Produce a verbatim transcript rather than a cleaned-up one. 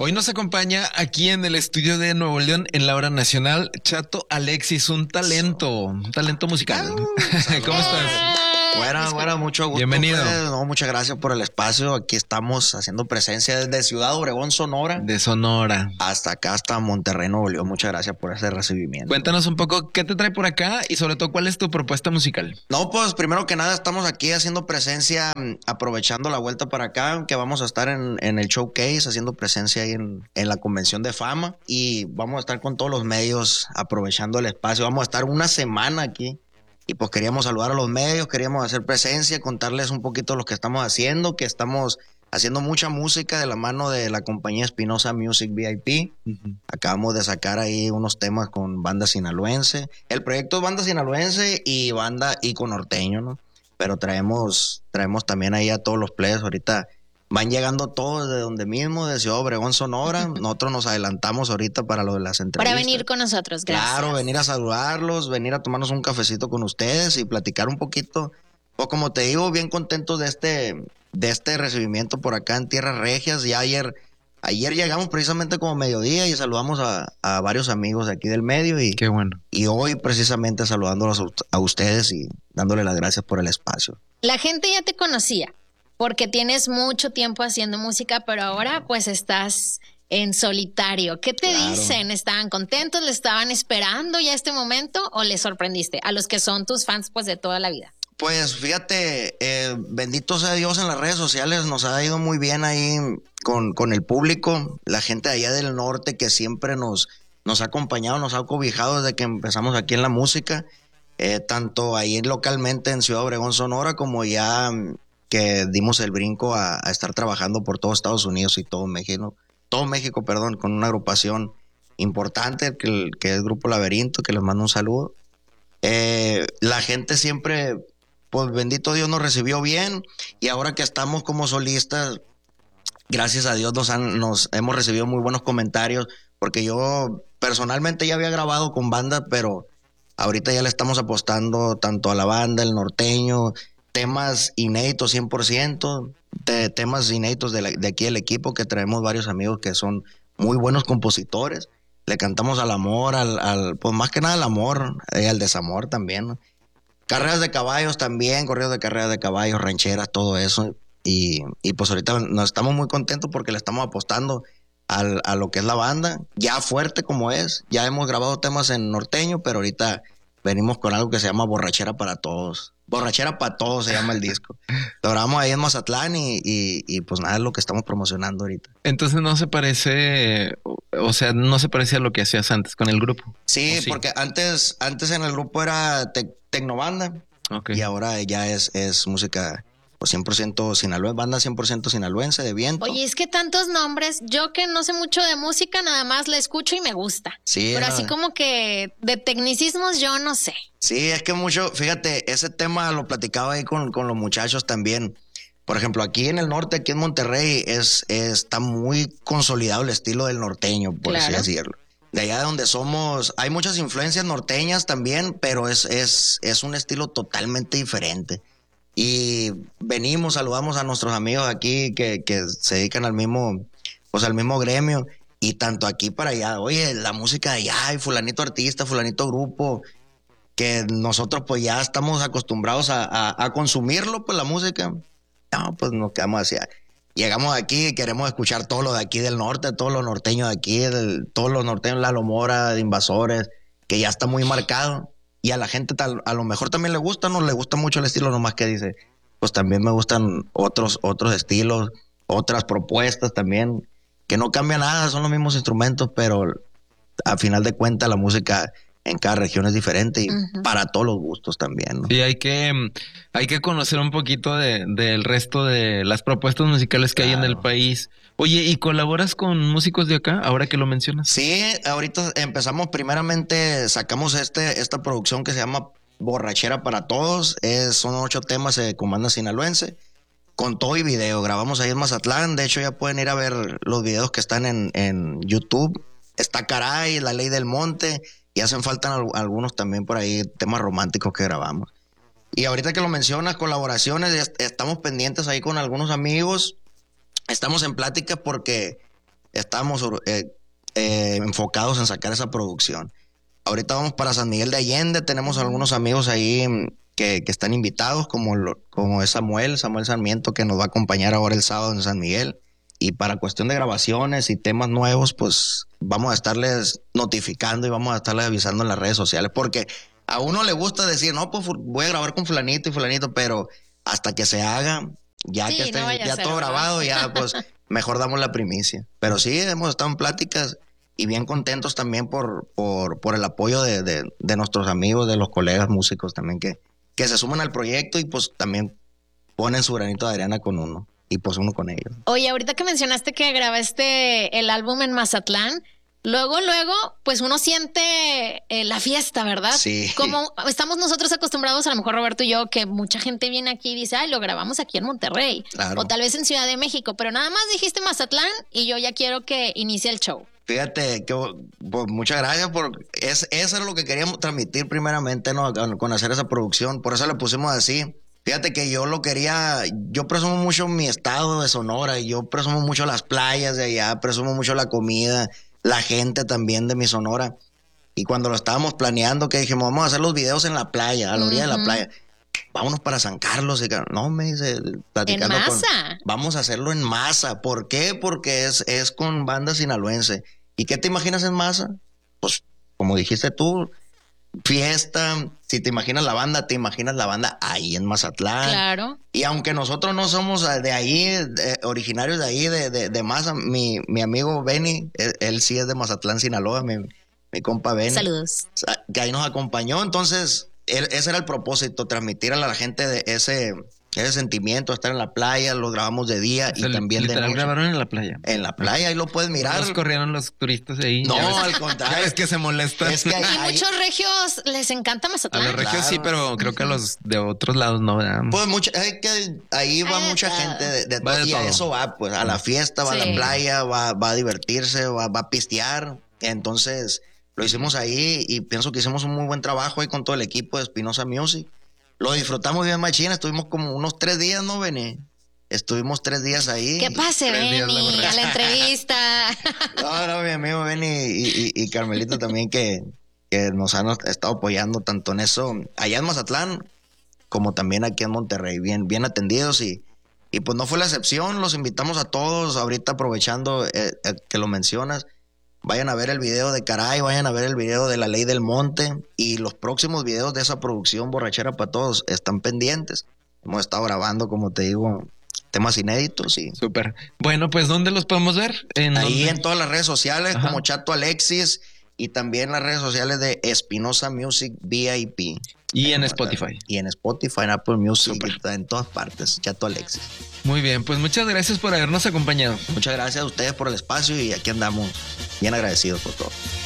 Hoy nos acompaña aquí en el estudio de Nuevo León, en la hora nacional, Chato Alexis, un talento, un talento musical. ¿Cómo estás? Bueno, bueno, mucho gusto. Bienvenido. Pues, no, muchas gracias por el espacio. Aquí estamos haciendo presencia desde Ciudad Obregón, Sonora. De Sonora. Hasta acá, hasta Monterrey, Nuevo León. Muchas gracias por ese recibimiento. Cuéntanos un poco qué te trae por acá y sobre todo cuál es tu propuesta musical. No, pues primero que nada estamos aquí haciendo presencia, aprovechando la vuelta para acá, que vamos a estar en, en el showcase, haciendo presencia ahí en, en la convención de fama y vamos a estar con todos los medios aprovechando el espacio. Vamos a estar una semana aquí. Y pues queríamos saludar a los medios, queríamos hacer presencia, contarles un poquito lo que estamos haciendo, que estamos haciendo mucha música de la mano de la compañía Espinosa Music V I P. Uh-huh. Acabamos de sacar ahí unos temas con banda sinaloense. El proyecto es banda sinaloense y banda Ico Norteño, ¿no? Pero traemos, traemos también ahí a todos los players. Ahorita van llegando todos de donde mismo, de Ciudad Obregón, Sonora. Nosotros nos adelantamos ahorita para lo de las entrevistas. Para venir con nosotros, gracias. Claro, venir a saludarlos, venir a tomarnos un cafecito con ustedes y platicar un poquito. O como te digo, bien contentos de este, de este recibimiento por acá en Tierras Regias. Ya ayer, ayer llegamos precisamente como mediodía y saludamos a, a varios amigos de aquí del medio. Y, Qué bueno. Y hoy precisamente saludándolos a ustedes y dándole las gracias por el espacio. La gente ya te conocía, porque tienes mucho tiempo haciendo música, pero ahora pues estás en solitario. ¿Qué te claro. dicen? ¿Estaban contentos? ¿Le estaban esperando ya este momento o les sorprendiste a los que son tus fans pues de toda la vida? Pues fíjate, eh, bendito sea Dios, en las redes sociales nos ha ido muy bien ahí con, con el público, la gente de allá del norte que siempre nos, nos ha acompañado, nos ha cobijado desde que empezamos aquí en la música, eh, tanto ahí localmente en Ciudad Obregón, Sonora, como ya que dimos el brinco a, a estar trabajando por todo Estados Unidos y todo México, todo México, perdón, con una agrupación importante que, que es Grupo Laberinto, que les mando un saludo. Eh, la gente siempre, pues bendito Dios, nos recibió bien y ahora que estamos como solistas, gracias a Dios nos, han, nos hemos recibido muy buenos comentarios, porque yo personalmente ya había grabado con banda, pero ahorita ya le estamos apostando tanto a la banda, el norteño, temas inéditos cien por ciento, de, temas inéditos de, la, de aquí el equipo, que traemos varios amigos que son muy buenos compositores. Le cantamos al amor, al, al pues más que nada al amor, y al desamor también, ¿no? Carreras de caballos también, corridos de carreras de caballos, rancheras, todo eso. Y, y pues ahorita nos estamos muy contentos porque le estamos apostando al, a lo que es la banda, ya fuerte como es. Ya hemos grabado temas en norteño, pero ahorita venimos con algo que se llama Borrachera para Todos. Borrachera para Todos se llama el disco. Lo grabamos ahí en Mazatlán y, y, y pues nada, es lo que estamos promocionando ahorita. Entonces no se parece, o sea, no se parece a lo que hacías antes con el grupo. Sí, sí? porque antes, antes en el grupo era te, tecnobanda, okay. Y ahora ya es, es música pues cien por ciento sinaloense, banda cien por ciento sinaloense de viento. Oye, es que tantos nombres, yo que no sé mucho de música, nada más la escucho y me gusta. Sí. Pero no. así como que de tecnicismos yo no sé. Sí, es que mucho, fíjate, ese tema lo platicaba ahí con, con los muchachos también. Por ejemplo, aquí en el norte, aquí en Monterrey, es, es está muy consolidado el estilo del norteño, por claro. así decirlo. De allá de donde somos, hay muchas influencias norteñas también, pero es, es, es un estilo totalmente diferente. Y venimos, saludamos a nuestros amigos aquí que, que se dedican al mismo, pues al mismo gremio, y tanto aquí para allá, oye, la música de allá, y fulanito artista, fulanito grupo, que nosotros pues ya estamos acostumbrados a, a, a consumirlo, pues la música, no, pues nos quedamos así. Llegamos aquí y queremos escuchar todo lo de aquí del norte, todos los norteños de aquí, el, todos los norteños, Lalo Mora, de Invasores, que ya está muy marcado. Y a la gente tal, a lo mejor también le gusta, no le gusta mucho el estilo, nomás que dice, pues también me gustan otros, otros estilos, otras propuestas también, que no cambia nada, son los mismos instrumentos, pero a final de cuentas la música en cada región es diferente y uh-huh. para todos los gustos también, ¿no? Y hay que, hay que conocer un poquito de, del resto de las propuestas musicales que claro. hay en el país. Oye, ¿y colaboras con músicos de acá, ahora que lo mencionas? Sí, ahorita empezamos, primeramente sacamos este, esta producción que se llama Borrachera para Todos, es, son ocho temas de comanda sinaloense, con todo y video, grabamos ahí en Mazatlán, de hecho ya pueden ir a ver los videos que están en, en YouTube, está Caray, La Ley del Monte, y hacen falta algunos también por ahí, temas románticos que grabamos. Y ahorita que lo mencionas, colaboraciones, estamos pendientes ahí con algunos amigos, estamos en plática porque estamos eh, eh, enfocados en sacar esa producción. Ahorita vamos para San Miguel de Allende, tenemos algunos amigos ahí que, que están invitados, como, lo, como es Samuel, Samuel Sarmiento, que nos va a acompañar ahora el sábado en San Miguel. Y para cuestión de grabaciones y temas nuevos, pues vamos a estarles notificando y vamos a estarles avisando en las redes sociales, porque a uno le gusta decir, no, pues voy a grabar con fulanito y fulanito, pero hasta que se haga, ya sí, que esté no ya todo grabado, ya pues mejor damos la primicia. Pero sí, hemos estado en pláticas y bien contentos también por, por, por el apoyo de, de, de nuestros amigos, de los colegas músicos también que, que se suman al proyecto y pues también ponen su granito de arena con uno y pues uno con ellos. Oye, ahorita que mencionaste que grabaste el álbum en Mazatlán, luego, luego, pues uno siente eh, la fiesta, ¿verdad? Sí. Como estamos nosotros acostumbrados, a lo mejor Roberto y yo, que mucha gente viene aquí y dice, ay, lo grabamos aquí en Monterrey. Claro. O tal vez en Ciudad de México, pero nada más dijiste Mazatlán y yo ya quiero que inicie el show. Fíjate, que pues, muchas gracias por... Es, eso es lo que queríamos transmitir primeramente, ¿no? Con, con hacer esa producción, por eso le pusimos así. Fíjate que yo lo quería, yo presumo mucho mi estado de Sonora, y yo presumo mucho las playas de allá, presumo mucho la comida, la gente también de mi Sonora. Y cuando lo estábamos planeando, que dijimos, vamos a hacer los videos en la playa, a la orilla uh-huh. de la playa. Vámonos para San Carlos. Y no, me dice, platicando. ¿En masa? Con, vamos a hacerlo en masa. ¿Por qué? Porque es, es con banda sinaloense. ¿Y qué te imaginas en masa? Pues, como dijiste tú, fiesta. Si te imaginas la banda, te imaginas la banda ahí en Mazatlán. Claro. Y aunque nosotros no somos de ahí, de, originarios de ahí, de, de, de Maza, mi, mi amigo Benny, él, él sí es de Mazatlán, Sinaloa, mi, mi compa Benny. Saludos. Que ahí nos acompañó. Entonces, él, ese era el propósito, transmitir a la gente de ese... ese sentimiento, estar en la playa, lo grabamos de día o sea, y también de noche. Grabaron en la playa. En la playa, ahí lo puedes mirar. Nos corrieron los turistas ahí. No, al contrario. Ya ves que se molestan. Es que hay, y hay... muchos regios les encanta Mazatlán. A los regios claro. sí, pero creo que a los de otros lados no, ¿verdad? Pues mucha, es que ahí va Ay, mucha todo. gente de, de, va de y todo. a eso va, pues a la fiesta, va sí. a la playa, va, va a divertirse, va, va a pistear. Entonces, lo hicimos ahí y pienso que hicimos un muy buen trabajo ahí con todo el equipo de Espinosa Music. Lo disfrutamos bien machina, estuvimos como unos tres días, ¿no, Benny? Estuvimos tres días ahí. ¿Qué pase, Benny? A la entrevista. No, no, mi amigo Benny y, y, y Carmelita también que, que nos han estado apoyando tanto en eso, allá en Mazatlán, como también aquí en Monterrey, bien, bien atendidos y, y pues no fue la excepción, los invitamos a todos, ahorita aprovechando eh, eh, que lo mencionas. Vayan a ver el video de Caray, vayan a ver el video de La Ley del Monte y los próximos videos de esa producción Borrachera para Todos están pendientes. Hemos estado grabando, como te digo, temas inéditos y... Súper. Bueno, pues ¿dónde los podemos ver? ¿En Ahí dónde? En todas las redes sociales, Ajá. como Chato Alexis y también las redes sociales de Espinosa Music V I P. Y en Spotify. Y en Spotify, en Apple Music, Super. en todas partes, Chato Alexis. Muy bien, pues muchas gracias por habernos acompañado. Muchas gracias a ustedes por el espacio y aquí andamos bien agradecidos por todo.